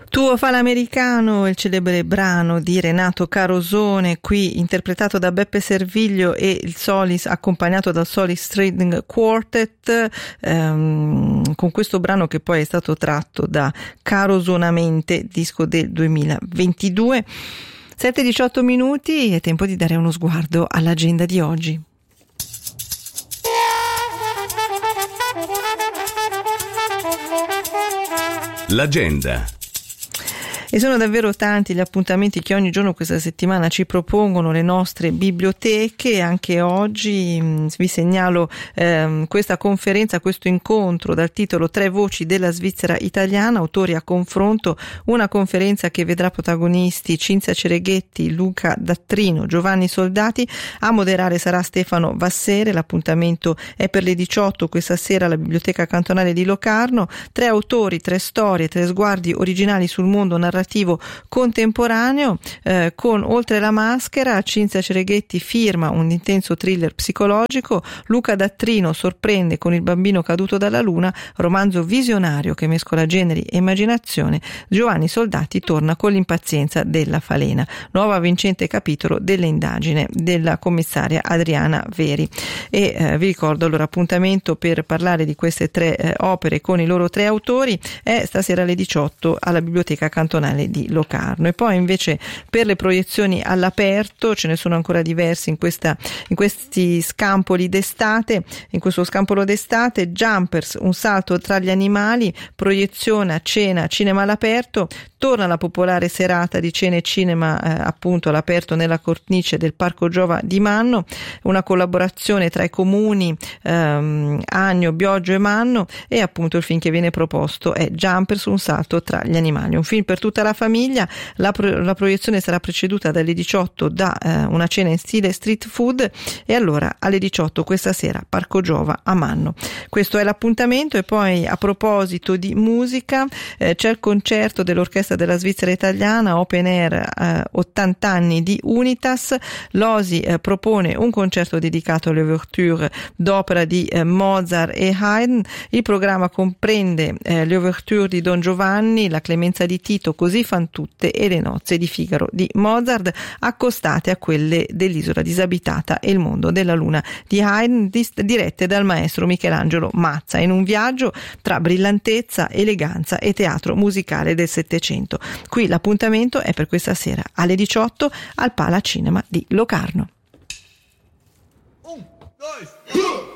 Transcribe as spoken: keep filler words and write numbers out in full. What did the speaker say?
Tuo fa l'americano, il celebre brano di Renato Carosone, qui interpretato da Beppe Servilio e il Solis, accompagnato dal Solis String Quartet, ehm, con questo brano che poi è stato tratto da Carosonamente, disco del duemilaventidue. sette e diciotto minuti, è tempo di dare uno sguardo all'agenda di oggi. L'agenda. E sono davvero tanti gli appuntamenti che ogni giorno questa settimana ci propongono le nostre biblioteche. Anche oggi mh, vi segnalo ehm, questa conferenza, questo incontro dal titolo Tre voci della Svizzera italiana, autori a confronto, una conferenza che vedrà protagonisti Cinzia Cereghetti, Luca Dattrino, Giovanni Soldati. A moderare sarà Stefano Vassere. L'appuntamento è per le diciotto questa sera alla Biblioteca Cantonale di Locarno. Tre autori, tre storie, tre sguardi originali sul mondo narrativo contemporaneo, eh, con Oltre la maschera. Cinzia Cereghetti firma un intenso thriller psicologico, Luca Dattrino sorprende con Il bambino caduto dalla luna, romanzo visionario che mescola generi e immaginazione. Giovanni Soldati torna con L'impazienza della falena, nuova vincente capitolo dell'indagine della commissaria Adriana Veri. E eh, vi ricordo allora appuntamento per parlare di queste tre eh, opere con i loro tre autori è stasera alle diciotto alla Biblioteca Cantonale di Locarno. E poi invece per le proiezioni all'aperto ce ne sono ancora diversi in questa in questi scampoli d'estate. In questo scampolo d'estate Jumpers, un salto tra gli animali, proiezione a cena, cinema all'aperto. Torna la popolare serata di cena e cinema eh, appunto all'aperto nella cornice del Parco Giova di Manno, una collaborazione tra i comuni ehm, Agno, Bioggio e Manno, e appunto il film che viene proposto è Jumpers, un salto tra gli animali, un film per tutta la famiglia. La, pro- la proiezione sarà preceduta dalle diciotto da eh, una cena in stile street food, e allora alle diciotto questa sera Parco Giova a Manno. Questo è l'appuntamento. E poi a proposito di musica eh, c'è il concerto dell'Orchestra della Svizzera italiana, open air, eh, ottanta anni di Unitas. L'O S I eh, propone un concerto dedicato alle ouverture d'opera di eh, Mozart e Haydn. Il programma comprende eh, le ouverture di Don Giovanni, la Clemenza di Tito, Così fan tutte e le nozze di Figaro di Mozart, accostate a quelle dell'Isola disabitata e il mondo della luna di Haydn, dirette dal maestro Michelangelo Mazza, in un viaggio tra brillantezza, eleganza e teatro musicale del Settecento. Qui l'appuntamento è per questa sera alle diciotto al Pala Cinema di Locarno. Un, due,